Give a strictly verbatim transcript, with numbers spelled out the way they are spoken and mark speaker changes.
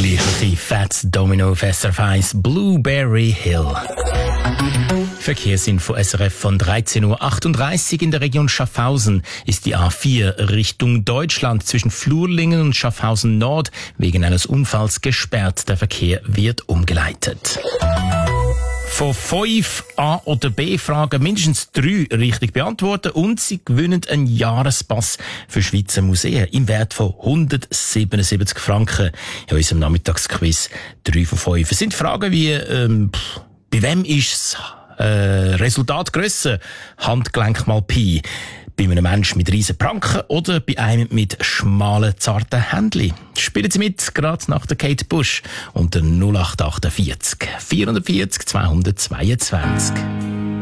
Speaker 1: Ausgleichliche Fats Domino auf S R F eins Blueberry Hill. Verkehrsinfo S R F von dreizehn Uhr achtunddreißig in der Region Schaffhausen ist die A vier Richtung Deutschland zwischen Flurlingen und Schaffhausen Nord wegen eines Unfalls gesperrt. Der Verkehr wird umgeleitet. Von fünf A- oder B-Fragen mindestens drei richtig beantworten und Sie gewinnen einen Jahrespass für Schweizer Museen im Wert von hundertsiebenundsiebzig Franken. In unserem Nachmittagsquiz drei von fünf. Es sind Fragen wie, ähm, pff, bei wem ist das äh, Resultat grösser? Handgelenk mal Pi. Bei einem Menschen mit riesen Pranken oder bei einem mit schmalen, zarten Händchen. Spielen Sie mit, gerade nach der Kate Bush unter null acht acht vier vierhundertvierzig zweihundertzweiundzwanzig.